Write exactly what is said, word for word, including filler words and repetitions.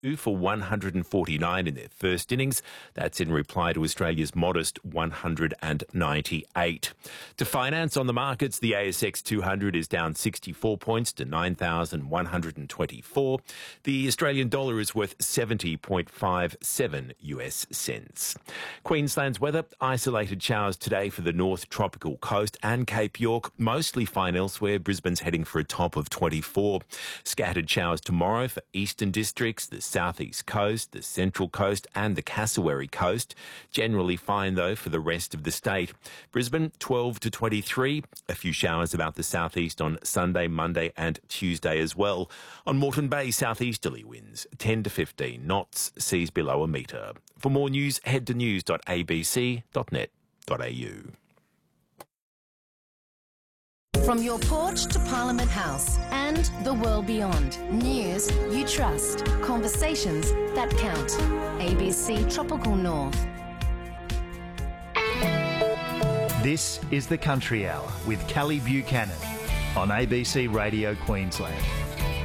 for one hundred forty-nine in their first innings. That's in reply to Australia's modest one hundred ninety-eight. To finance on the markets, the A S X two hundred is down sixty-four points to nine thousand one hundred twenty-four. The Australian dollar is worth seventy point five seven U S cents. Queensland's weather, isolated showers today for the North Tropical Coast and Cape York, mostly fine elsewhere. Brisbane's heading for a top of twenty-four. Scattered showers tomorrow for eastern districts, the southeast coast, the central coast and the Cassowary coast. Generally fine though for the rest of the state. Brisbane twelve to twenty-three. A few showers about the southeast on Sunday, Monday and Tuesday as well. On Moreton Bay, southeasterly winds ten to fifteen knots, seas below a metre. For more news, head to news dot a b c dot net dot a u. From your porch to Parliament House and the world beyond. News you trust. Conversations that count. A B C Tropical North. This is the Country Hour with Kelly Buchanan on A B C Radio Queensland.